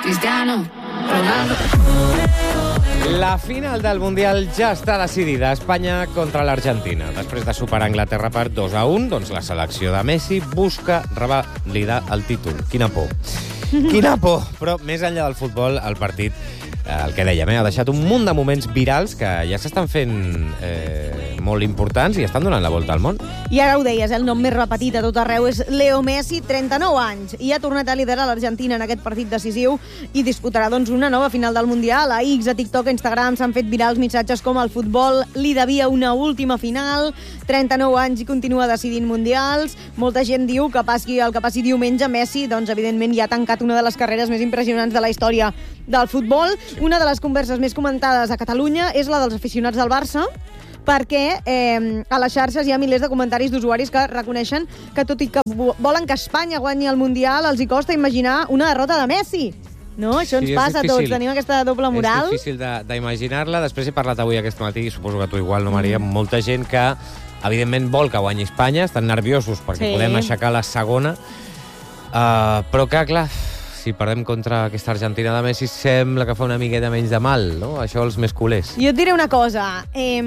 Cristiano Ronaldo. La final del Mundial ja està decidida. Espanya contra l'Argentina. Després de superar Anglaterra per 2-1, doncs la selecció de Messi busca revalidar el títol. Quina por. Quina por. Però més enllà del futbol, el partit, el que dèiem, ha deixat un munt de moments virals que ja s'estan fent molt importants i estan donant la volta al món. I ara ho deies, el nom més repetit a tot arreu és Leo Messi, 39 anys, i ha tornat a liderar l'Argentina en aquest partit decisiu i disputarà doncs una nova final del Mundial. A X, a TikTok, a Instagram s'han fet virals missatges com el futbol li devia una última final, 39 anys i continua decidint mundials. Molta gent diu que passi el que passi diumenge, Messi, doncs evidentment ja ha tancat una de les carreres més impressionants de la història del futbol. Una de les converses més comentades a Catalunya és la dels aficionats del Barça, perquè a les xarxes hi ha milers de comentaris d'usuaris que reconeixen que, tot i que volen que Espanya guanyi el Mundial, els hi costa imaginar una derrota de Messi. No? Això ens passa a tots, tenim aquesta doble moral. És difícil d'imaginar-la. Després he parlat avui aquest matí, i suposo que tu igual, no, Maria, amb molta gent que, evidentment, vol que guanyi Espanya, estan nerviosos perquè podem aixecar la segona, però que, clar, si perdem contra aquesta Argentina de Messi, sembla que fa una miqueta menys de mal, no? Això els més culers. Jo et diré una cosa.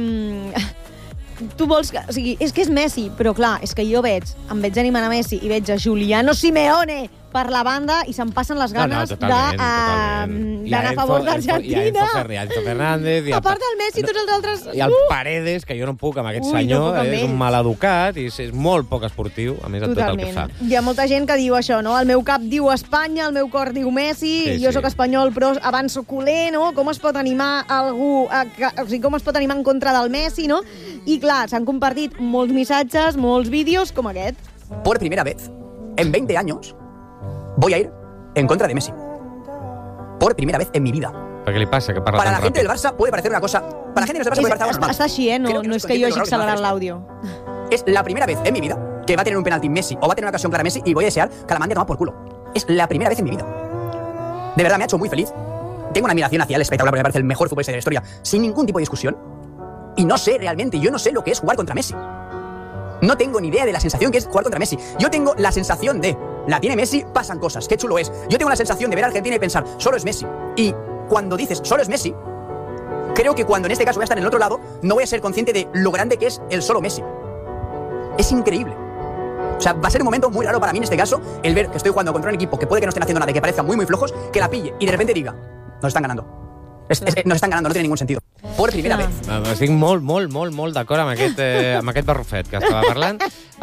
Tu vols que... O sigui, és que és Messi, però clar, és que jo em veig animant a Messi i veig a Giuliano Simeone per la banda i se'n passen les ganes d'anar a favor d'Argentina. I a Enzo Fernández. A part del Messi, tots els altres... I el Paredes, que jo no puc amb aquest senyor, és un maleducat i és molt poc esportiu, a més de tot el que fa. Hi ha molta gent que diu això, no? El meu cap diu Espanya, el meu cor diu Messi, jo sóc espanyol però abans sóc culer, no? Com es pot animar algú... O sigui, com es pot animar en contra del Messi, no? I clar, s'han compartit molts missatges, molts vídeos com aquest. Por primera vez, en 20 años, voy a ir en contra de Messi. Por primera vez en mi vida. ¿Pero qué le pasa? ¿Qué parla Para tan la gente rápido? del Barça puede parecer una cosa... Para la gente del Barça puede parecer algo normal. Està així, No és que jo hagi accelerat l'àudio. Es la primera vez en mi vida que va a tener un penalti Messi o va a tener una ocasión clara Messi y voy a desear que la mande a tomar por culo. Es la primera vez en mi vida. De verdad, me ha hecho muy feliz. Tengo una admiración hacia el espectacular porque me parece el mejor futbolista de la historia, sin ningún tipo de discusión. Y no sé realmente, yo no sé lo que es jugar contra Messi. No tengo ni idea de la sensación que es jugar contra Messi. Yo tengo la sensación de, la tiene Messi, pasan cosas, qué chulo es. Yo tengo la sensación de ver a Argentina y pensar, solo es Messi. Y cuando dices, solo es Messi, creo que cuando en este caso voy a estar en el otro lado, no voy a ser consciente de lo grande que es el solo Messi. Es increíble. O sea, va a ser un momento muy raro para mí en este caso, el ver que estoy jugando contra un equipo que puede que no estén haciendo nada y que parezcan muy, muy flojos, que la pille y de repente diga, nos están ganando. Nos están ganando, no tiene ningún sentido. Por primera vez. Estic molt d'acord amb aquest barrufet que estava parlant.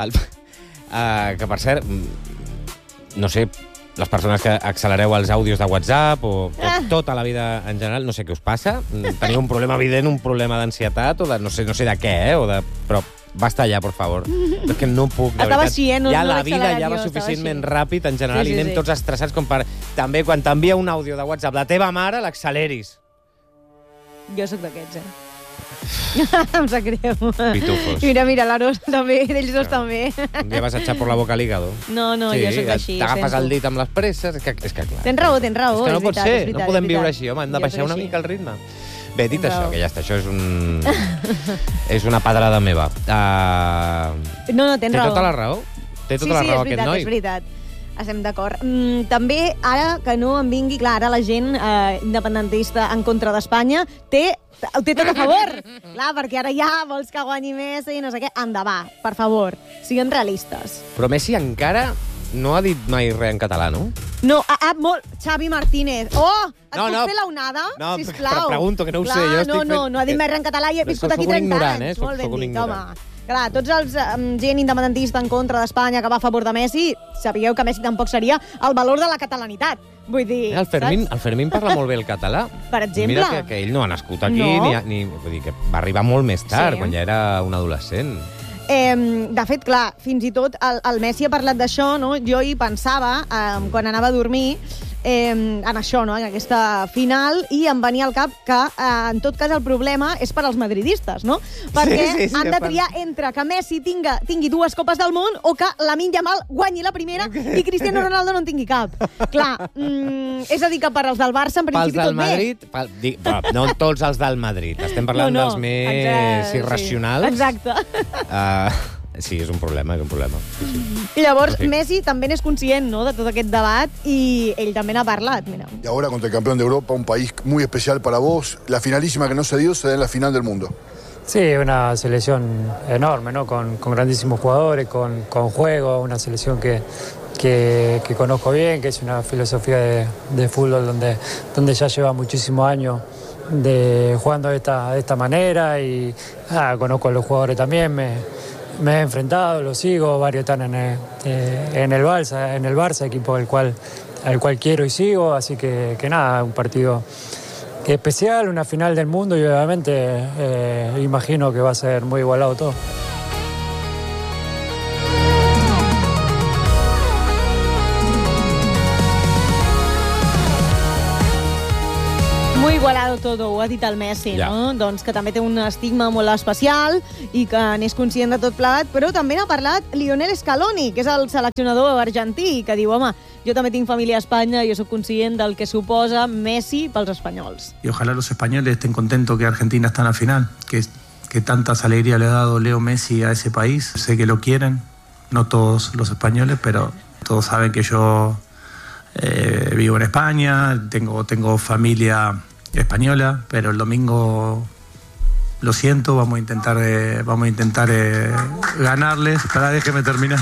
Que, per cert, no sé, les persones que accelereu els àudios de WhatsApp o tota la vida en general, no sé què us passa. Teniu un problema evident, un problema d'ansietat o de no sé de què, però basta ja, por favor. És que no puc, de veritat. Ja la vida ja va suficientment ràpid en general i anem tots estressats com per... També quan t'envia un àudio de WhatsApp la teva mare, l'acceleris. Jo sóc d'aquests, Em sap greu. Pitufos. Mira, l'Aros també, ells dos també. Un dia vas a echar por la boca al hígado. No, jo sóc així. T'agafes el dit amb les presses, és que clar. Tens raó. És que no pot ser, no podem viure així, home, hem de baixar una mica el ritme. Bé, dit això, que ja està, això és una pedrada meva. No, tens raó. Té tota la raó? Té tota la raó aquest noi? Sí, és veritat. Estem d'acord. També, ara que no em vingui, clar, ara la gent independentista en contra d'Espanya ho té tot a favor. Clar, perquè ara ja vols que guanyi Messi i no sé què. Endavant, per favor, siguem realistes. Però Messi encara no ha dit mai res en català, no? No, molt. Xavi Martínez. Oh, et puc fer l'onada? No, sisplau. Pregunto, que no ho sé. No ha dit mai res en català i he viscut aquí 30 anys. Molt ben dit, home. Clar, tots els gent independentista en contra d'Espanya que va a favor de Messi, sapigueu que Messi tampoc seria el valor de la catalanitat. Vull dir... El Fermín parla molt bé el català. Per exemple. Mira que ell no ha nascut aquí, vull dir que va arribar molt més tard, quan ja era un adolescent. De fet, clar, fins i tot el Messi ha parlat d'això, no? Jo hi pensava, quan anava a dormir, en això, no? En aquesta final, i em venia al cap que, en tot cas, el problema és per als madridistes, no? Perquè han de triar entre que Messi tingui 2 copes del món o que Lamine Yamal guanyi la primera i Cristiano Ronaldo no en tingui cap. Clar, és a dir, que per als del Barça, en principi, tot bé. Però no tots els del Madrid. Estem parlant dels més irracionals. Exacte. Sí, és un problema, és un problema. I llavors, Messi també n'és conscient, no?, de tot aquest debat, i ell també n'ha parlat, mira. Y ahora contra el campeón de Europa, un país muy especial para vos, la finalísima que no se dio se da en la final del mundo. Sí, una selección enorme, ¿no? Con grandísimos jugadores, con juego, una selección que conozco bien, que es una filosofía de fútbol donde ya lleva muchísimos años jugando de esta manera y conozco a los jugadores también, me he enfrentado, los sigo, varios están en el Barça, equipo al cual quiero y sigo, así que nada, un partido especial, una final del mundo y obviamente imagino que va a ser muy igualado todo. Muy igualado todo, ho ha dit el Messi, no? Doncs que també té un estigma molt especial i que n'és conscient de tot plegat, però també n'ha parlat Lionel Scaloni, que és el seleccionador argentí, que diu, home, jo també tinc família a Espanya i jo soc conscient del que suposa Messi pels espanyols. Y ojalá los españoles estén contentos que Argentina está en la final, que tantas alegrías le ha dado Leo Messi a ese país. Sé que lo quieren, no todos los españoles, pero todos saben que yo vivo en España, tengo familia española, pero el domingo, lo siento, vamos a intentar ganarles. Déjeme terminar.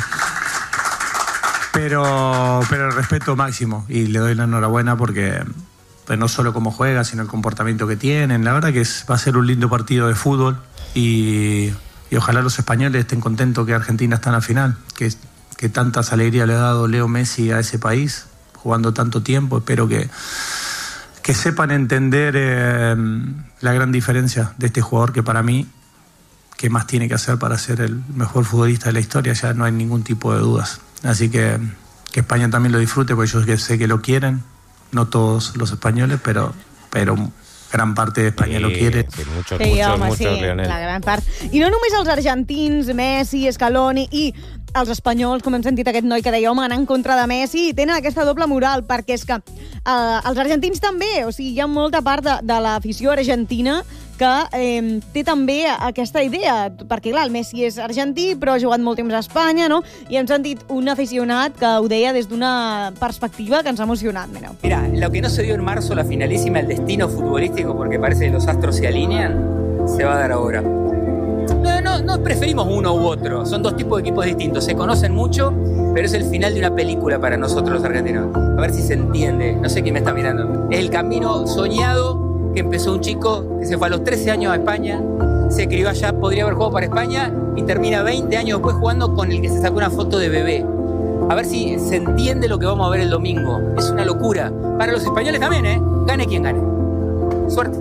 Pero el respeto máximo y le doy la enhorabuena porque pues, no solo cómo juega, sino el comportamiento que tienen. La verdad que va a ser un lindo partido de fútbol y ojalá los españoles estén contentos que Argentina está en la final, que tantas alegrías le ha dado Leo Messi a ese país, jugando tanto tiempo. Espero que sepan entender la gran diferencia de este jugador que para mí, ¿qué más tiene que hacer para ser el mejor futbolista de la historia? Ya no hay ningún tipo de dudas. Así que España también lo disfrute, porque yo sé que lo quieren, no todos los españoles, pero gran parte de España lo quiere. Sí, muchos, Lionel. La gran part. I no només els argentins, Messi, Scaloni i els espanyols, com hem sentit aquest noi que deia, home, anar en contra de Messi, tenen aquesta doble moral, perquè és que els argentins també, o sigui, hi ha molta part de l'afició argentina que té també aquesta idea, perquè clar, el Messi és argentí, però ha jugat molt temps a Espanya, no? I hem sentit un aficionat que ho deia des d'una perspectiva que ens ha emocionat. Mira, lo que no se dio en marzo, la finalísima, el destino futbolístico, porque parece que los astros se alinean, se va a dar ahora. No preferimos uno u otro, son dos tipos de equipos distintos, se conocen mucho, pero es el final de una película para nosotros los argentinos. A ver si se entiende, no sé quién me está mirando. Es el camino soñado que empezó un chico que se fue a los 13 años a España, se crió allá, podría haber jugado para España y termina 20 años después jugando con el que se sacó una foto de bebé. A ver si se entiende lo que vamos a ver el domingo. Es una locura. Para los españoles también, Gane quien gane. Suerte.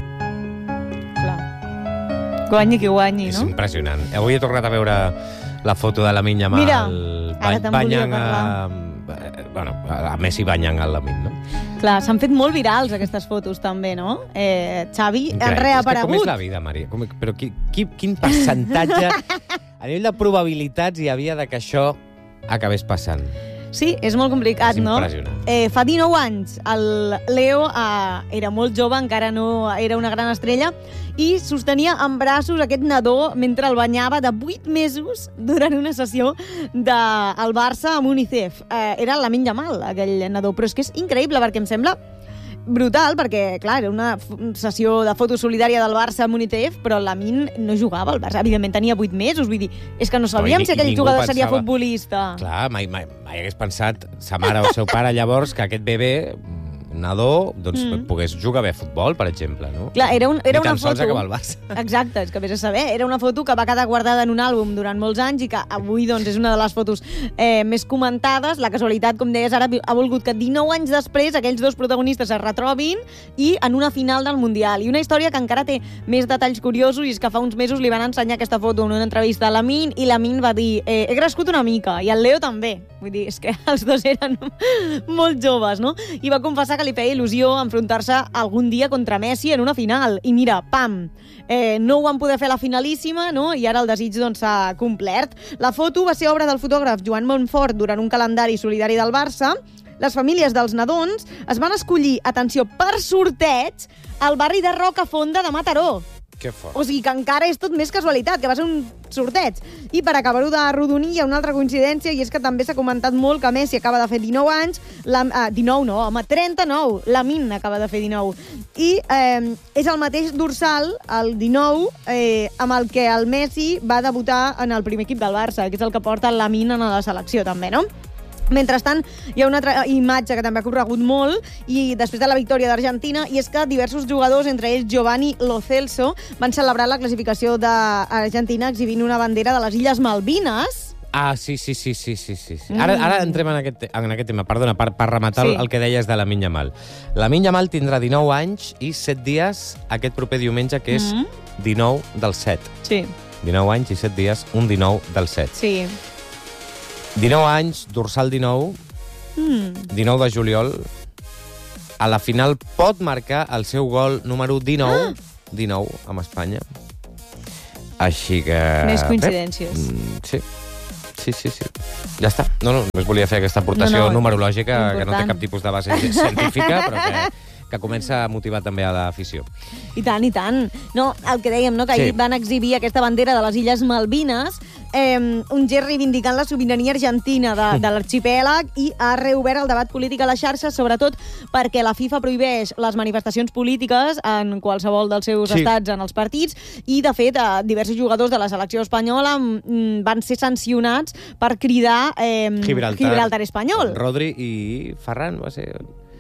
Guanyi qui guanyi, no? És impressionant. Avui he tornat a veure la foto de Lamine Yamal. Mira, ara te'n volia parlar. A Messi banyant el Lamine, no? Clar, s'han fet molt virals aquestes fotos també, no? Xavi ha reaparegut. Com és la vida, Maria? Però quin percentatge a nivell de probabilitats hi havia de que això acabés passant? Sí, és molt complicat, no? És impressionant. Fa 19 anys, el Leo era molt jove, encara no era una gran estrella, i sostenia en braços aquest nadó mentre el banyava de 8 mesos durant una sessió del Barça amb UNICEF. Era Lamine Yamal, aquell nadó, però és que és increïble perquè em sembla brutal, perquè, clar, era una sessió de fotos solidària del Barça amb UNICEF, però Lamine no jugava al Barça. Evidentment tenia 8 mesos, vull dir, és que no sabíem si aquell jugador seria futbolista. Clar, mai hagués pensat sa mare o el seu pare llavors que aquest bebè, un nadó, doncs pogués jugar bé a futbol, per exemple, no? Clar, era una foto... Ni tan sols acabar el Barça. Exacte, és que vés a saber. Era una foto que va quedar guardada en un àlbum durant molts anys i que avui doncs, és una de les fotos més comentades. La casualitat, com deies ara, ha volgut que 19 anys després aquells dos protagonistes es retrobin i en una final del Mundial. I una història que encara té més detalls curiosos, i és que fa uns mesos li van ensenyar aquesta foto en una entrevista a Lamine i Lamine va dir he crescut una mica, i el Leo també. Vull dir, és que els dos eren molt joves, no? I va confessar que li feia il·lusió enfrontar-se algun dia contra Messi en una final. I mira, pam, no ho van poder fer a la finalíssima, no? I ara el desig doncs, s'ha complert. La foto va ser obra del fotògraf Joan Montfort durant un calendari solidari del Barça. Les famílies dels nadons es van escollir, atenció, per sorteig, al barri de Rocafonda de Mataró. Que fort. O sigui que encara és tot més casualitat, que va ser un sorteig. I per acabar-ho de rodonir, hi ha una altra coincidència, i és que també s'ha comentat molt que Messi acaba de fer 19 anys, 39, Lamine acaba de fer 19. I és el mateix dorsal, el 19, amb el que el Messi va debutar en el primer equip del Barça, que és el que porta el Lamine a la selecció, també, no? Mentrestant, hi ha una altra imatge que també ha corregut molt, i després de la victòria d'Argentina, i és que diversos jugadors, entre ells Giovanni Lo Celso, van celebrar la classificació d'Argentina exhibint una bandera de les Illes Malvines. Ah, sí. Ara entrem en aquest tema. Perdona, per rematar el que deies de Lamine Yamal. Lamine Yamal tindrà 19 anys i 7 dies aquest proper diumenge, que és 19 del 7. Sí. 19 anys i 7 dies, un 19 del 7. Sí. 19 anys, dorsal 19, 19 de juliol, a la final pot marcar el seu gol número 19, 19 amb Espanya. Així que... Més coincidències. Sí. Ja està. No, només volia fer aquesta aportació numerològica, important, que no té cap tipus de base científica, però que comença a motivar també a l'afició. I tant. No, el que dèiem, no? Que ahir van exhibir aquesta bandera de les Illes Malvines, un gest reivindicant la sobirania argentina de l'arxipèlag, i ha reobert el debat polític a les xarxes, sobretot perquè la FIFA prohibeix les manifestacions polítiques en qualsevol dels seus estats en els partits, i, de fet, diversos jugadors de la selecció espanyola van ser sancionats per cridar Gibraltar espanyol. Rodri i Ferran va ser...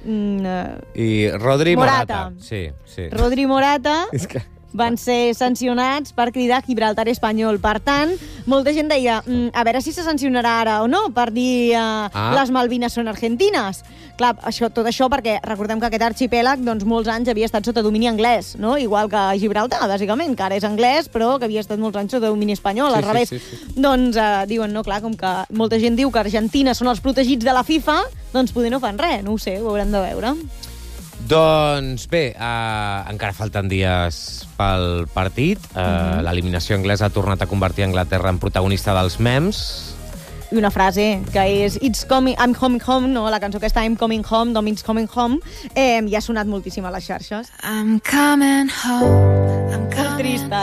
I Rodri Morata. Sí. Rodri Morata van ser sancionats per cridar Gibraltar espanyol. Per tant, molta gent deia, a veure si se sancionarà ara o no, per dir les Malvines són argentines. Clar, tot això perquè recordem que aquest arxipèlag molts anys havia estat sota domini anglès, no? Igual que Gibraltar, bàsicament, que ara és anglès, però que havia estat molts anys sota domini espanyol, al revés. Doncs diuen, no, clar, com que molta gent diu que Argentina són els protegits de la FIFA, doncs poder no fan res, no ho sé, ho haurem de veure. Doncs bé, encara falten dies pel partit. L'eliminació anglesa ha tornat a convertir Anglaterra en protagonista dels memes. I una frase que és I'm coming home, no? La cançó que està I'm coming home, It's coming home, i ha sonat moltíssim a les xarxes. I'm coming home, I'm coming trista,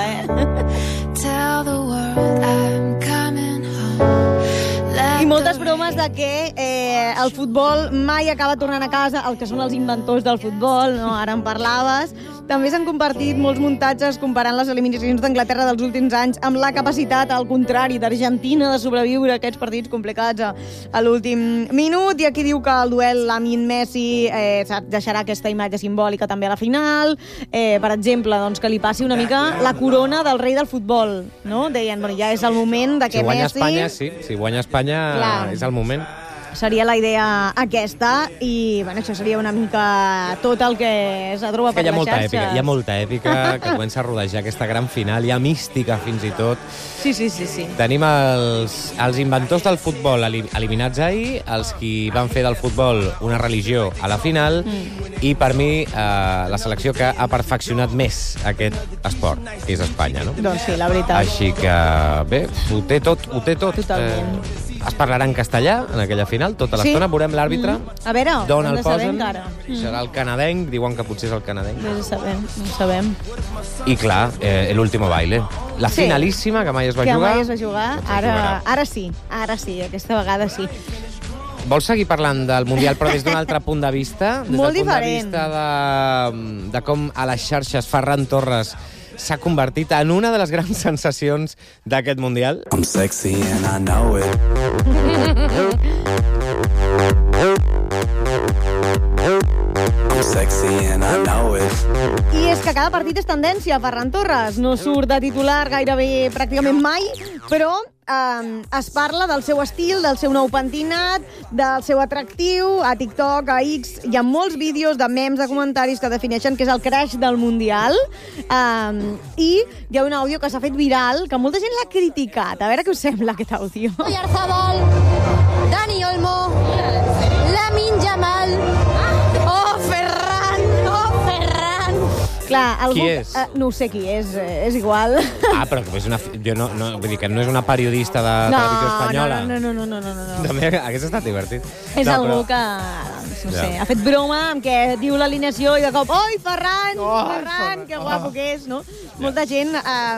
Tell the world I'm coming home. I moltes bromes de que el futbol mai acaba tornant a casa, el que són els inventors del futbol, no? Ara en parlaves. També s'han compartit molts muntatges comparant les eliminacions d'Anglaterra dels últims anys amb la capacitat, al contrari, d'Argentina de sobreviure a aquests partits complicats a l'últim minut. I aquí diu que el duel Lamine-Messi deixarà aquesta imatge simbòlica també a la final. Per exemple, doncs, que li passi una mica la corona del rei del futbol, no? Deien, bueno, ja és el moment de que Messi... Si guanya Espanya, és el moment. Seria la idea aquesta, i bueno, això seria una mica tot el que s'ha trobat per les xarxes. Hi ha molta èpica, que comença a rodejar aquesta gran final, hi ha mística fins i tot. Sí. Tenim els inventors del futbol eliminats ahir, els qui van fer del futbol una religió a la final, i per mi la selecció que ha perfeccionat més aquest esport, que és Espanya, no? Doncs sí, la veritat. Així que, bé, ho té tot. Totalment. Es parlarà en castellà en aquella final, tota l'estona. Veurem l'àrbitre. A veure, d'on hem el de saber posen. encara. Serà el canadenc, diuen que potser és el canadenc. No ho sabem. I clar, l'último baile. La finalíssima que mai es va jugar. Que mai es va jugar. Ara sí, aquesta vegada sí. Vols seguir parlant del Mundial, però des d'un altre punt de vista? Molt diferent. Des del punt de diferent. vista de com a les xarxes Ferran Torres s'ha convertit en una de les grans sensacions d'aquest Mundial. I'm sexy and I know it. I'm sexy and I know it. I és que cada partit és tendència, Ferran Torres. No surt de titular gairebé pràcticament mai, però es parla del seu estil, del seu nou pentinat, del seu atractiu. A TikTok, a X, hi ha molts vídeos de memes, de comentaris que defineixen que és el crash del Mundial. I hi ha un àudio que s'ha fet viral, que molta gent l'ha criticat. A veure què us sembla, aquest àudio. Oyarzabal, Dani Olmo, Lamine Yamal... Oh, Ferran! Clar, algú... Qui és? No ho sé qui és igual. Però que és una... Jo no, vull dir que no és una periodista de televisió espanyola. No. També hagués estat divertit. És algú que, no sé, ha fet broma amb què diu l'alineació i de cop, oi, Ferran, que guapo que és, no? Molta gent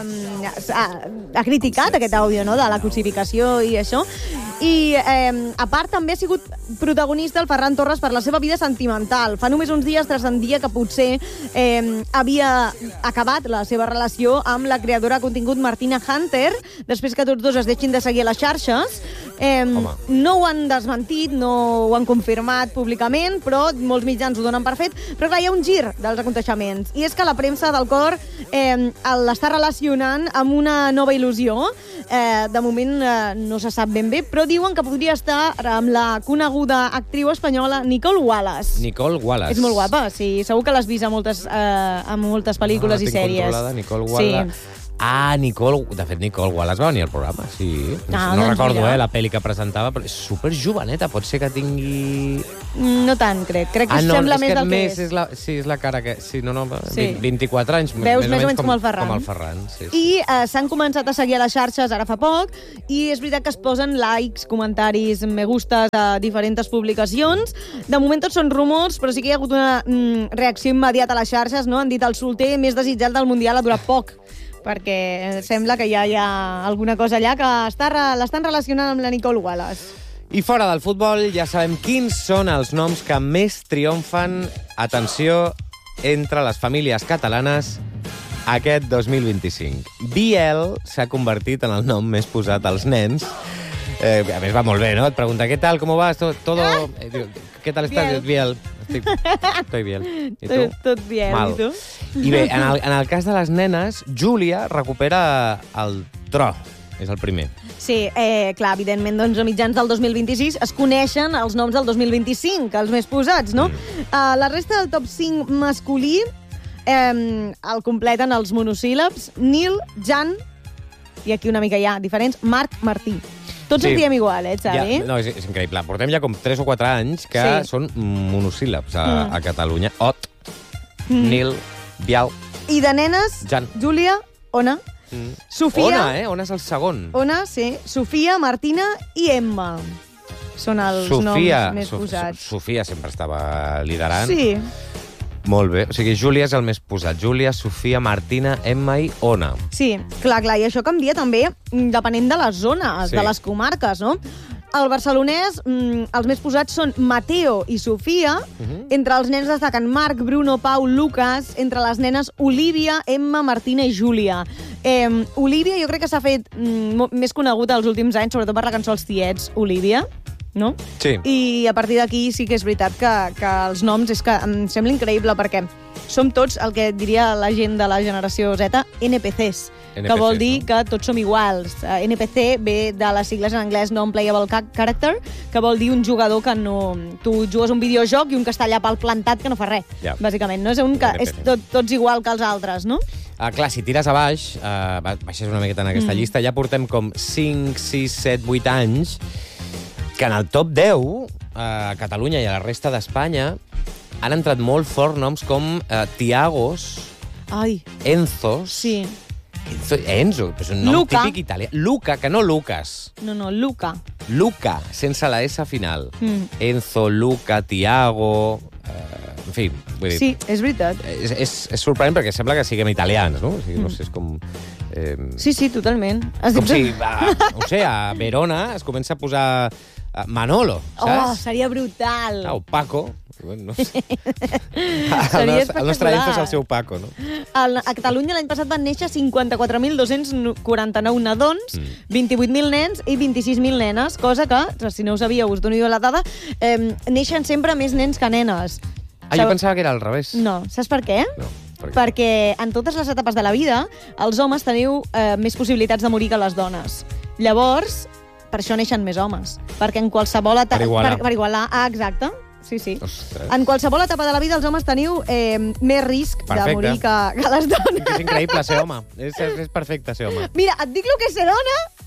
ha criticat aquest àudio, no?, de la cosificació i això. I, a part, també ha sigut protagonista el Ferran Torres per la seva vida sentimental. Fa només uns dies transcendia que potser havia acabat la seva relació amb la creadora de contingut Martina Hunter, després que tots dos es deixin de seguir a les xarxes. No ho han desmentit, no ho han confirmat públicament, però molts mitjans ho donen per fet. Però clar, hi ha un gir dels aconteixements, i és que la premsa del cor l'està relacionant amb una nova il·lusió. De moment no se sap ben bé, però diuen que podria estar amb la coneguda actriu espanyola Nicole Wallace. Nicole Wallace. És molt guapa, sí. Segur que l'has vist a moltes pel·lícules i sèries. Controlada, Nicole Wallace. Sí. De fet, Nicole Wallace va venir al programa, sí. No doncs recordo, mira. la pel·li que presentava, però és superjoveneta. Pot ser que tingui... No tant, crec. Crec que sembla més del que és. Sí, és la cara que... Sí, no, 24 anys. Veus més o menys com el Ferran. Com el Ferran, sí. I s'han començat a seguir a les xarxes ara fa poc, i és veritat que es posen likes, comentaris, me gustes a diferents publicacions. De moment tots són rumors, però sí que hi ha hagut una reacció immediata a les xarxes, no? Han dit el solter més desitjat del Mundial ha durat poc, perquè sembla que ja hi ha alguna cosa allà que l'estan relacionant amb la Nicole Wallace. I fora del futbol ja sabem quins són els noms que més triomfen, atenció, entre les famílies catalanes aquest 2025. Biel s'ha convertit en el nom més posat als nens. A més, va molt bé, no? Et pregunta, ¿qué tal? ¿Cómo vas? Todo... ¿Qué tal estás? Biel. Estoy bien. I tu? Tot bien, Mal. i tu? I bé, en el cas de les nenes, Júlia recupera el tro. És el primer. Sí, clar, evidentment, doncs, a mitjans del 2026 es coneixen els noms del 2025, els més posats, no? La resta del top 5 masculí el completen els monosíl·labs Nil, Jan, i aquí una mica ja diferents, Marc, Martí. Tots ens diem igual, Xavi? No, és increïble. Portem ja com 3 o 4 anys que són monosíl·labs a Catalunya. Ot, Nil, Bial... I de nenes, Jan. Júlia, Ona, Sofia... Ona, Ona és el segon. Ona, sí. Sofia, Martina i Emma. Són els noms més posats. Sofia sempre estava liderant. Sí. Molt bé. O sigui, Júlia és el més posat. Júlia, Sofia, Martina, Emma i Ona. Sí, clar, i això canvia també depenent de les zones, de les comarques, no? Al barcelonès, els més posats són Mateo i Sofia. Entre els nens destaquen Marc, Bruno, Pau, Lucas. Entre les nenes, Olivia, Emma, Martina i Júlia. Olivia jo crec que s'ha fet més conegut els últims anys, sobretot per la cançó Els Tiets, Olivia. No? Sí. I a partir d'aquí sí que és veritat que els noms és que em sembla increïble perquè som tots el que diria la gent de la generació Z, NPCs, que vol dir que tots som iguals. NPC ve de les sigles en anglès Non-Playable Character, que vol dir un jugador que no... Tu jugues un videojoc i un que està allà pel plantat que no fa res, bàsicament. No? És un que és tots igual que els altres, no? Clar, si tires a baix, baixes una miqueta en aquesta llista, ja portem com 5, 6, 7, 8 anys que en el top 10, a Catalunya i a la resta d'Espanya, han entrat molt fort noms com Tiagos, Enzos... Sí. Enzo, és un nom típic italià. Luca, que no Lucas. No, Luca. Luca, sense la S final. Enzo, Luca, Tiago... En fi, vull dir... Sí, és veritat. És sorprenent perquè sembla que siguem italians, no? O sigui, no sé, és com... Sí, totalment. Com si, no sé, a Verona es comença a posar Manolo, saps? Seria brutal. O Paco. No sé. Seria espectacular. El nostre Enzo és el seu Paco, no? A Catalunya l'any passat van néixer 54.249 nadons, 28.000 nens i 26.000 nenes, cosa que, si no ho sabíeu, us dono jo la dada, neixen sempre més nens que nenes. Jo pensava que era al revés. No, saps per què? No. Perquè en totes les etapes de la vida els homes teniu més possibilitats de morir que les dones. Llavors, per això neixen més homes. Perquè en qualsevol etapa... Per igualar. Exacte. Sí. Ostres. En qualsevol etapa de la vida els homes teniu més risc de morir que les dones. És increïble ser home. És perfecte ser home. Mira, et dic el que és ser dona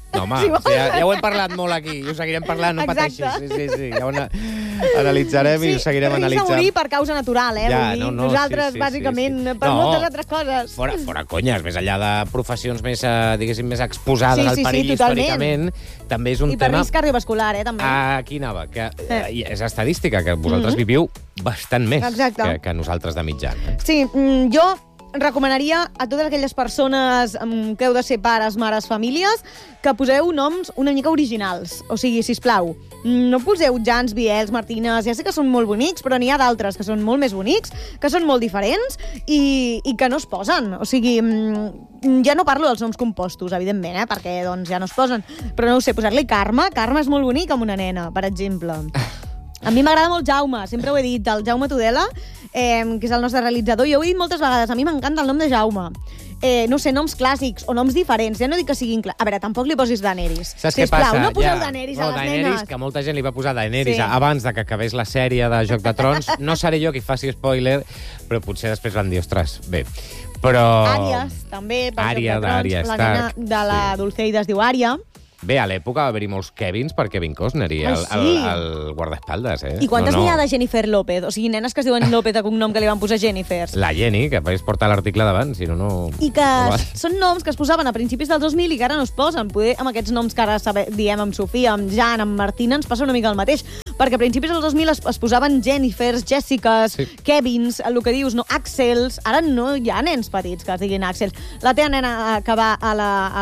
No, home, ja ho hem parlat molt aquí, i ho seguirem parlant, no pateixis. Sí, ja ho analitzarem i ho seguirem analitzant. Risa morir per causa natural, Ja, vull dir. no, Nosaltres, bàsicament, per moltes altres coses. Fora conyes, més enllà de professions més, diguéssim, més exposades al perill totalment. històricament, també és un I per tema... risc cardiovascular, també. Aquí anava, que és estadística, que vosaltres viviu bastant més que nosaltres de mitjana. Sí, jo recomanaria a totes aquelles persones que heu de ser pares, mares, famílies, que poseu noms una mica originals. O sigui, sisplau, no poseu Jans, Biels, Martines, ja sé que són molt bonics, però n'hi ha d'altres que són molt més bonics, que són molt diferents i que no es posen. O sigui, ja no parlo dels noms compostos, evidentment, perquè doncs, ja no es posen. Però no ho sé, posar-li Carme. Carme és molt bonic amb una nena, per exemple. A mi m'agrada molt Jaume, sempre ho he dit, el Jaume Tudela, que és el nostre realitzador. Jo ho he dit moltes vegades, a mi m'encanta el nom de Jaume. No sé, noms clàssics o noms diferents. Ja no dic que siguin... A veure, tampoc li posis Daenerys. Saps què passa? No poseu Daenerys a les nenes. Que molta gent li va posar Daenerys abans de que acabés la sèrie de Joc de Trons. No seré jo qui faci spoiler, però potser després van dir, ostres, bé. Però... Àries, també, per Ària, Joc de d'Ària Trons. La nena de la Dulceida es diu Ària. Bé, a l'època va haver-hi molts Kevins per Kevin Costner i el guardaespaldes, I quantes n'hi ha de Jennifer López? O sigui, nenes que es diuen López de cognom que li van posar Jennifer. La Jenny, que vaig portar l'article d'abans, si no... I que són noms que es posaven a principis del 2000 i que ara no es posen. Poder, amb aquests noms que ara diem amb Sofia, amb Jan, amb Martina, ens passa una mica el mateix. Perquè a principis del 2000 es posaven Jennifers, Jessicas, Kevins, el que dius, no, Axels. Ara no hi ha nens petits que es diguin Axels. La teva nena que va a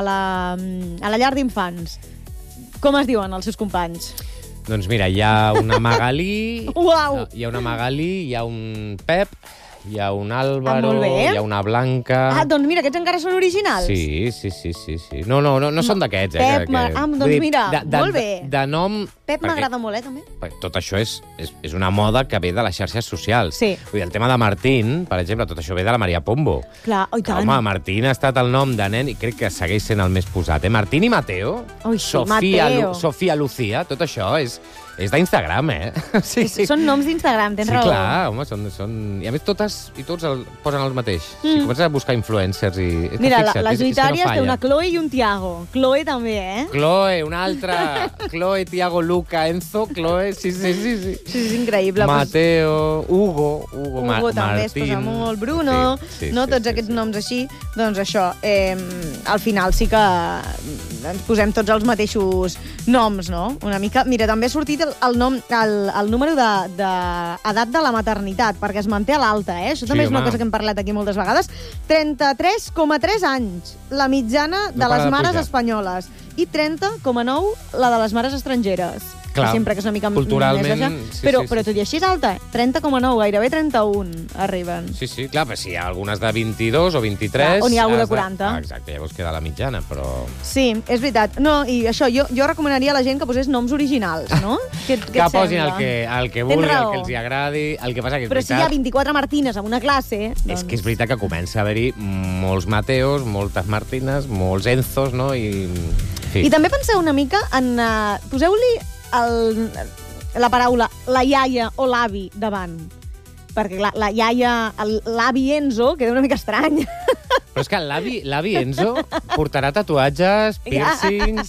la llar d'infants, com es diuen els seus companys? Doncs mira, hi ha una Magalí, Uau! Hi ha una Magalí, hi ha un Pep, hi ha un Álvaro, hi ha una Blanca... Doncs mira, aquests encara són originals. Sí. No són d'aquests. Pep, doncs mira, molt bé. De nom... Pep m'agrada molt, també. Tot això és una moda que ve de les xarxes socials. Sí. Vull dir, el tema de Martín, per exemple, tot això ve de la Maria Pombo. Clar, oi tant. Home, Martín ha estat el nom de nen i crec que segueix sent el més posat. Martín i Mateo, Sofia Lucía, tot això és d'Instagram, Sí. Són noms d'Instagram, tens raó. Sí, clar, home, són... I a més totes i tots posen el mateix. Si comences a buscar influencers i... Mira, la Juitària té una Chloe i un Tiago. Chloe també, Chloe, una altra. Chloe, Tiago, Luca, Enzo, Chloe, sí. Sí, és increïble. Mateo, Hugo també es posa molt, Bruno, tots aquests noms així. Doncs això, al final sí que ens posem tots els mateixos noms, no? Una mica. Mira, també ha sortit el número d'edat de la maternitat, perquè es manté a l'alta, Això també és una cosa que hem parlat aquí moltes vegades. 33,3 anys, la mitjana de les mares espanyoles, i 30,9 la de les mares estrangeres. Clar, sempre que és una mica culturalment, més però tot i així és alta, 30,9, gairebé 31 arriben. Sí, clar, però si hi ha algunes de 22 o 23... On hi ha algú de 40. Exacte, llavors queda la mitjana, però... Sí, és veritat. No, i això, jo recomanaria a la gent que posés noms originals, no? Que posin el que vulgui, el que els agradi, el que passa que és però veritat... si hi ha 24 Martines en una classe... Doncs... És que és veritat que comença a haver-hi molts Mateos, moltes Martines, molts Enzos, no? I també penseu una mica en... Poseu-li la paraula la iaia o l'avi davant. Perquè la iaia, l'avi Enzo, queda una mica estrany. Però és que l'avi Enzo portarà tatuatges, piercings...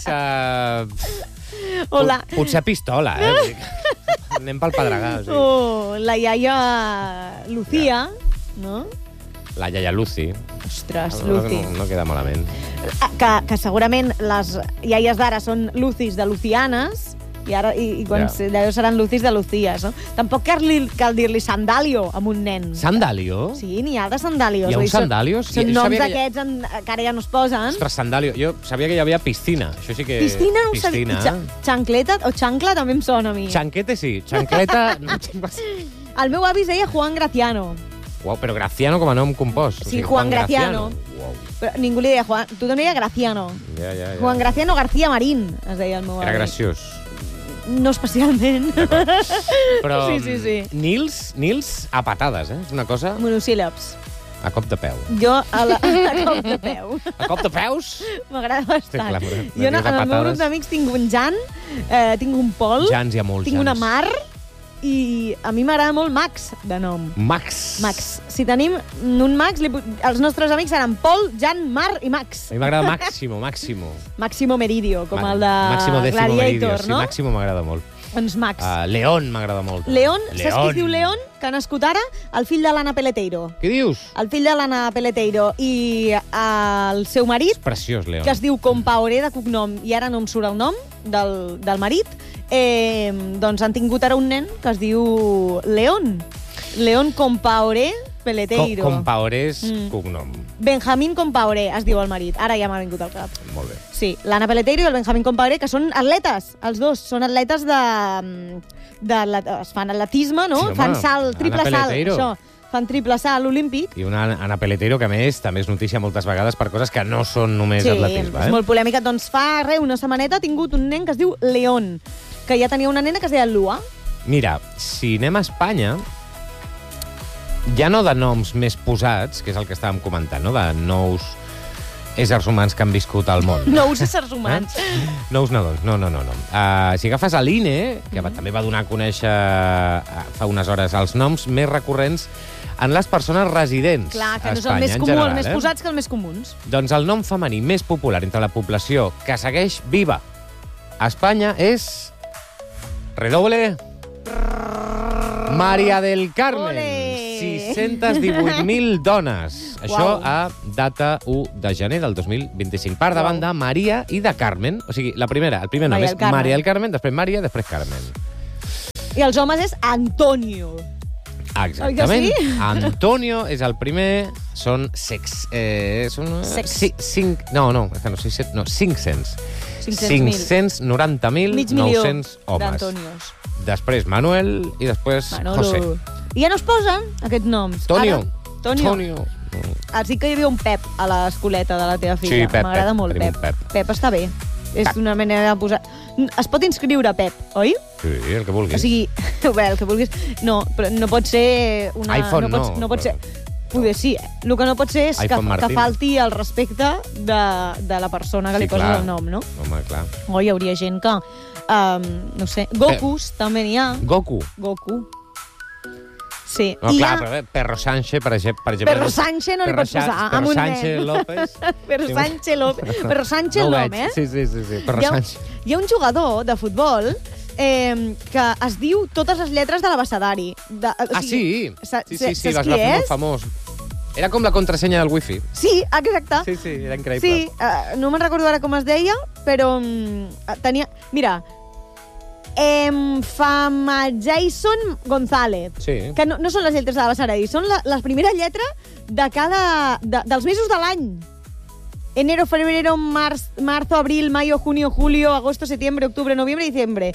Potser pistola, Anem pel pedregar. La iaia Lucía, no? La iaia Lucy. Ostres, Lucy. No queda malament. Que segurament les iaies d'ara són Lucis de Lucianes, i quan seran Lucis de Lucies, no? Tampoc cal dir-li Sandalio a un nen. Sandalio? Sí, n'hi ha de Sandalios. Hi ha un Sandalio? Són noms d'aquests que ara ja no es posen. Ostres, Sandalio. Jo sabia que hi havia piscina. Això sí que... Piscina no ho sabia. Xancleta o xancla també em sona a mi. Xanquete sí. Xancleta... El meu avi es deia Juan Graciano. Uau, però Graciano com a nom compost. Sí, Juan Graciano. Però ningú li deia Juan. Tu també deia Graciano. Ja. Juan Graciano García Marín, es deia el meu avi. Era graciós. No especialment. Però sí. Nils a patades, És una cosa... Monosíl·labs. A cop de peu. Jo a cop de peu. A cop de peus? M'agrada bastant. Jo en el meu grup d'amics tinc un Jan, tinc un Pol, Jans hi ha molts, tinc una Mar, i a mi m'agrada molt Max, de nom. Max. Max. Si tenim un Max, els nostres amics seran Pol, Jan, Marc i Max. A mi m'agrada Máximo. Máximo Meridio, com el de Máximo Décimo Gladiator, Meridio. Sí, no? Máximo m'agrada molt. Doncs Max. León m'agrada molt. León, saps qui es diu León? Que ha nascut ara? El fill de l'Anna Peleteiro. Què dius? El fill de l'Anna Peleteiro i el seu marit, Preciós, León. que es diu Compaoré de cognom, i ara no em surt el nom del marit, doncs han tingut ara un nen que es diu León. León Compaoré Peleteiro. Compaoré és cognom. Benjamín Compaoré es diu el marit. Ara ja m'ha vingut al cap. Molt bé. Sí, l'Anna Peleteiro i el Benjamín Compaoré, que són atletes, els dos. Són atletes es fan atletisme, no? Sí, home, fan salt, triple Anna salt, Peleteiro. això. Fan triple salt olímpic. I una Anna Peleteiro, que a més també és notícia moltes vegades per coses que no són només Sí, atletisme. és molt polèmica. Doncs fa una setmaneta ha tingut un nen que es diu León, que ja tenia una nena que es deia Lua. Mira, si anem a Espanya, ja no de noms més posats, que és el que estàvem comentant, no? De nous éssers humans que han viscut al món. Nous éssers humans. Nous nadons, no. Si agafes l'INE, que també va donar a conèixer fa unes hores els noms més recurrents en les persones residents Clar, que a no són Espanya, més en comuns, general, més posats que els més comuns. Doncs el nom femení més popular entre la població que segueix viva a Espanya és... Redoble... Maria del Carmen. Ole! 618.000 dones. Això a data 1 de gener del 2025. Per davant de Maria i de Carmen. O sigui, el primer nom Maria és del Carmen. Maria del Carmen, després Maria, després Carmen. I els homes és Antonio. Exactament. Oi que sí? Antonio és el primer. Són sex... són... Sex. 500. 500.000. 590.900 homes. d'Antonios. Després Manuel i després Manolo. José. I ja no es posen aquests noms. Tonio. Ara, Tonio. Has dit que hi havia un Pep a l'escoleta de la teva filla. Sí, Pep, M'agrada Pep. molt Tenim Pep. un Pep. Pep està bé. És una manera de posar... Es pot inscriure Pep, oi? Sí, el que vulguis. O sigui, bé, el que vulguis... No, però no pot ser una... iPhone no pot ser... Poder sí, el que no pot ser és iPhone que Martín. falti el respecte de la persona que li poses clar. el nom, no? Home, clar. O hi hauria gent que... no sé, Gokus també n'hi ha. Goku. Goku. Sí. No, I clar, hi ha... però Perro Sánchez, per exemple... Perro Sánchez no li pots posar amb Perro un Sánchez nen. López. Perro Sánchez López. Perro Sánchez No ho nom, veig. eh? Sí. Perro Sánchez. Hi ha un jugador de futbol que es diu totes les lletres de l'abecedari. Sí, saps les va qui fer molt és? famós. Era com la contrasenya del wifi. Sí, exacte. Sí, era increïble. Sí, no me'n recordo ara com es deia, però tenia... Mira, Jason González. Sí. Que no són les lletres de l'abecedari, són la primera lletra dels mesos de l'any. Enero, febrero, marzo, abril, mayo, junio, julio, agosto, septiembre, octubre, noviembre, diciembre.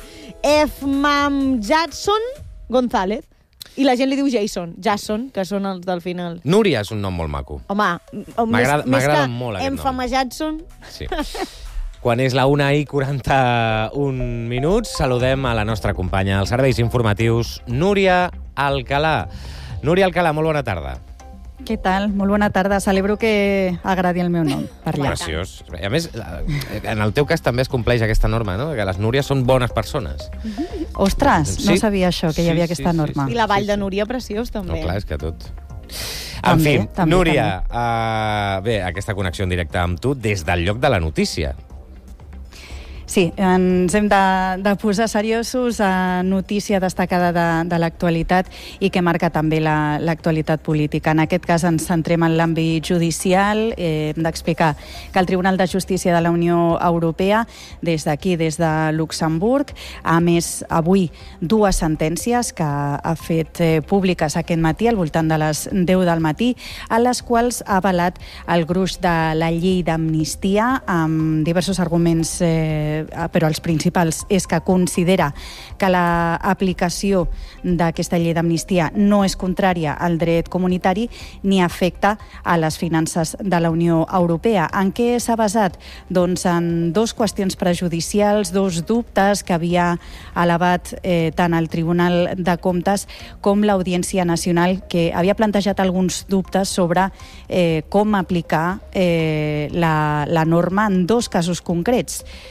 Jason González. I la gent li diu Jason, que són els del final. Núria és un nom molt maco. Home, M'agrada molt aquest nom. Enfama Jackson. Sí. Quan és la 1:41 minuts, saludem a la nostra companya als serveis informatius, Núria Alcalà. Núria Alcalà, molt bona tarda. Què tal? Molt bona tarda. Celebro que agradi el meu nom. Preciós. A més, en el teu cas també es compleix aquesta norma, no? Que les Núries són bones persones. Ostres, no Sí. sabia això, que hi havia aquesta norma. I la Vall de Núria, preciós, també. No, clar, és que tot. També, En fi, també, Núria, bé, aquesta connexió en directe amb tu des del lloc de la notícia. Sí, ens hem de posar seriosos a notícia destacada de l'actualitat i que marca també l'actualitat política. En aquest cas ens centrem en l'àmbit judicial. Hem d'explicar que el Tribunal de Justícia de la Unió Europea, des d'aquí, des de Luxemburg, ha emès avui dues sentències que ha fet públiques aquest matí, al voltant de les 10 del matí, a les quals ha avalat el gruix de la llei d'amnistia amb diversos arguments, però els principals és que considera que l'aplicació d'aquesta llei d'amnistia no és contrària al dret comunitari ni afecta a les finances de la Unió Europea. En què s'ha basat? Doncs en dues qüestions prejudicials, dos dubtes que havia elevat tant el Tribunal de Comptes com l'Audiència Nacional, que havia plantejat alguns dubtes sobre com aplicar la norma en dos casos concrets.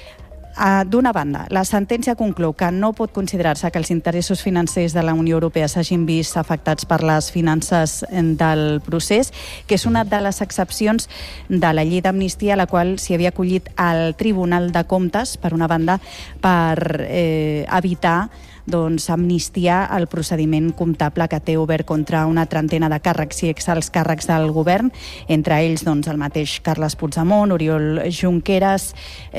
D'una banda, la sentència conclou que no pot considerar-se que els interessos financers de la Unió Europea s'hagin vist afectats per les finances del procés, que és una de les excepcions de la llei d'amnistia a la qual s'hi havia acollit el Tribunal de Comptes, per una banda, per evitar amnistiar el procediment comptable que té obert contra una trentena de càrrecs i exalts càrrecs del govern, entre ells el mateix Carles Puigdemont, Oriol Junqueras,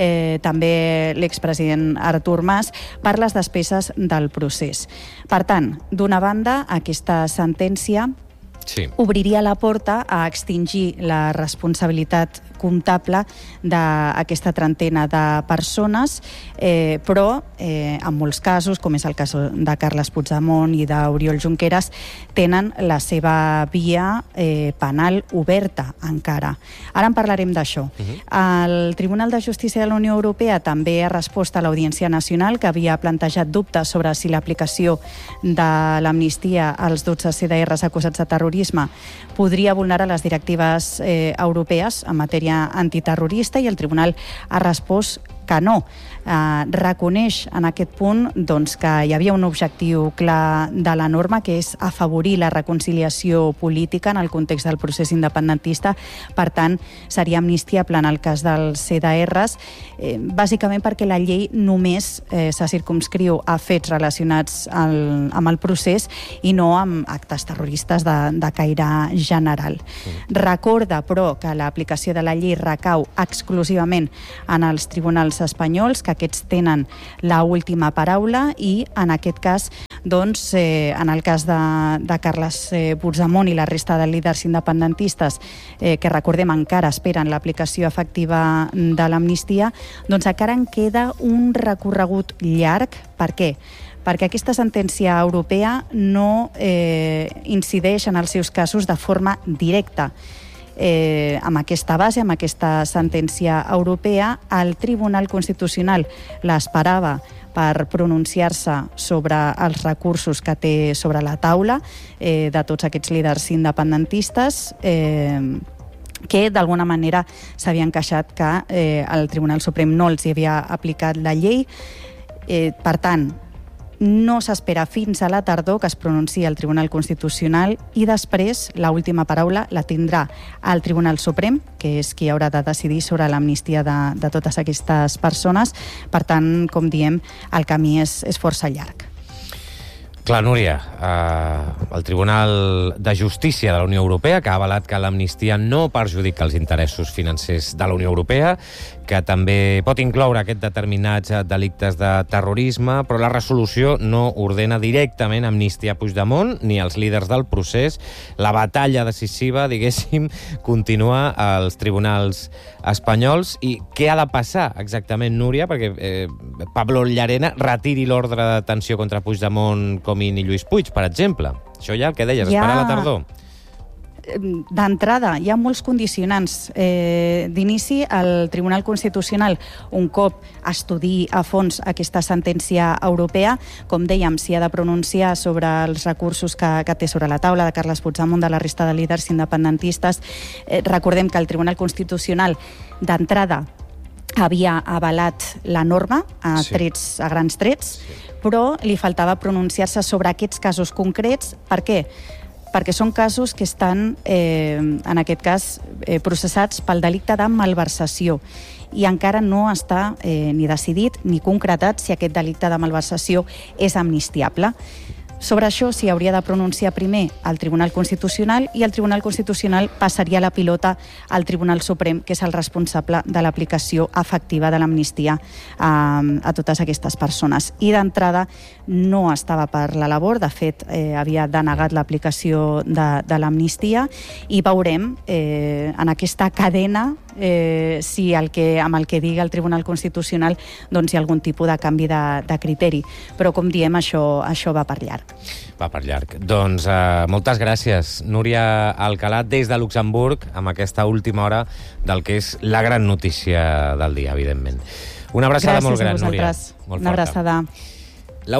també l'expresident Artur Mas, per les despeses del procés. Per tant, d'una banda, aquesta sentència obriria la porta a extingir la responsabilitat comptable d'aquesta trentena de persones, però en molts casos, com és el cas de Carles Puigdemont i d'Oriol Junqueras, tenen la seva via penal oberta encara. Ara en parlarem d'això. El Tribunal de Justícia de la Unió Europea també ha respost a l'Audiència Nacional, que havia plantejat dubtes sobre si l'aplicació de l'amnistia als 12 CDRs acusats de terrorisme podria vulnerar les directives europees en matèria antiterrorista, i el Tribunal ha respost que no. Reconeix en aquest punt que hi havia un objectiu clar de la norma, que és afavorir la reconciliació política en el context del procés independentista. Per tant, seria amnistiable en el cas dels CDRs, bàsicament perquè la llei només se circumscriu a fets relacionats amb el procés i no amb actes terroristes de caire general. Recorda, però, que l'aplicació de la llei recau exclusivament en els tribunals espanyols, que aquests tenen l'última paraula, i en aquest cas, en el cas de Carles Puigdemont i la resta de líders independentistes, que recordem encara esperen l'aplicació efectiva de l'amnistia, encara en queda un recorregut llarg. Per què? Perquè aquesta sentència europea no incideix en els seus casos de forma directa. Amb aquesta base, amb aquesta sentència europea, el Tribunal Constitucional l'esperava per pronunciar-se sobre els recursos que té sobre la taula de tots aquests líders independentistes, que d'alguna manera s'havien queixat que el Tribunal Suprem no els havia aplicat la llei. Per tant, no s'espera fins a la tardor que es pronunciï el Tribunal Constitucional, i després l'última paraula la tindrà el Tribunal Suprem, que és qui haurà de decidir sobre l'amnistia de totes aquestes persones. Per tant, com diem, el camí és força llarg. Clar, Núria, el Tribunal de Justícia de la Unió Europea, que ha avalat que l'amnistia no perjudica els interessos financers de la Unió Europea, que també pot incloure aquests determinats delictes de terrorisme, però la resolució no ordena directament amnistia a Puigdemont ni als líders del procés. La batalla decisiva, diguéssim, continua als tribunals espanyols. I què ha de passar exactament, Núria, perquè Pablo Llarena retiri l'ordre de detenció contra Puigdemont, Comín i Lluís Puig, per exemple? Això ja el que deies, esperar a la tardor. D'entrada, hi ha molts condicionants. D'inici, el Tribunal Constitucional, un cop estudiï a fons aquesta sentència europea, com dèiem, s'hi ha de pronunciar sobre els recursos que té sobre la taula de Carles Puigdemont, de la resta de líders independentistes. Recordem que el Tribunal Constitucional, d'entrada, havia avalat la norma a grans trets, però li faltava pronunciar-se sobre aquests casos concrets. Per què? Perquè són casos que estan, en aquest cas, processats pel delicte de malversació, i encara no està ni decidit ni concretat si aquest delicte de malversació és amnistiable. Sobre això s'hi hauria de pronunciar primer el Tribunal Constitucional, i el Tribunal Constitucional passaria la pilota al Tribunal Suprem, que és el responsable de l'aplicació efectiva de l'amnistia a totes aquestes persones. I d'entrada no estava per la labor, de fet havia denegat l'aplicació de l'amnistia, i veurem en aquesta cadena si amb el que diga el Tribunal Constitucional hi ha algun tipus de canvi de criteri. Però, com diem, això va per llarg. Va per llarg. Doncs moltes gràcies, Núria Alcalà, des de Luxemburg, amb aquesta última hora del que és la gran notícia del dia, evidentment. Una abraçada molt gran, Núria. Una abraçada. La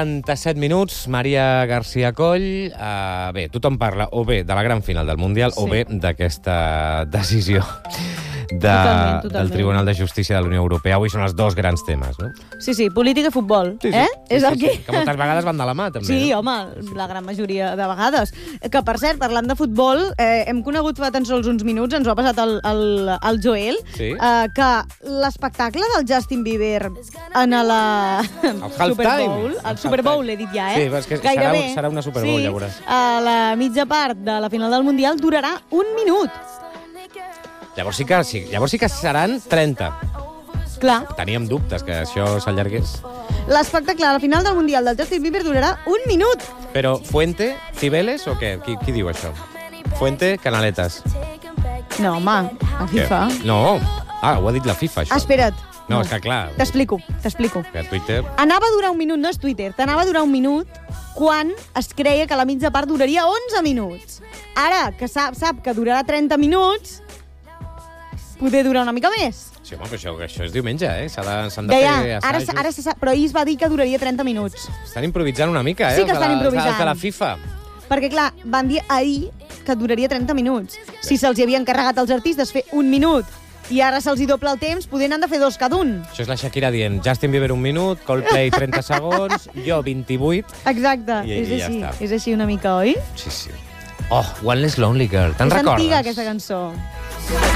1:47, Maria García Coll. Bé, tothom parla o bé de la gran final del Mundial o bé d'aquesta decisió Totalment. del Tribunal de Justícia de la Unió Europea. Avui són els dos grans temes, no? Sí, política i futbol. Sí. És el que... Que moltes vegades van de la mà, també. Sí, no? home, la gran majoria de vegades. Que, per cert, parlant de futbol, hem conegut fa tan sols uns minuts, ens ho ha passat el Joel, que l'espectacle del Justin Bieber en la Super Bowl, el Super Bowl, he dit ja, Sí, és que serà una Super Bowl, ja veuràs. A la mitja part de la final del Mundial durarà 1 minut. Llavors sí que seran 30. Clar. Teníem dubtes que això s'allargués. L'espectacle a la final del Mundial del Justin Bieber durarà 1 minut. Però Fuente, Cibeles o què? Qui diu això? Fuente, Canaletes. No, home, a FIFA. No. Ho ha dit la FIFA, això. Espera't. No, és que clar. T'explico. Que Twitter... Anava a durar 1 minut, no és Twitter, t'anava a durar 1 minut quan es creia que la mitja part duraria 11 minuts. Ara, que sap que durarà 30 minuts, poder durar una mica més. Sí, home, però això és diumenge, s'han de Deia, fer assajos. ara se sap, però ahir es va dir que duraria 30 minuts. Estan improvisant una mica, Sí que estan improvisant. Els de la FIFA. Perquè, clar, van dir ahir que duraria 30 minuts. Si se'ls hi havien encarregat als artistes fer 1 minut i ara se'ls hi doble el temps, poder n'han de fer 2 cada un. Això és la Shakira dient Justin Bieber 1 minut, Coldplay 30 segons, jo 28... Exacte, I és així, ja està. és així una mica, oi? Sí. Oh, One Less Lonely Girl, te'n recordes? És antiga, aquesta cançó.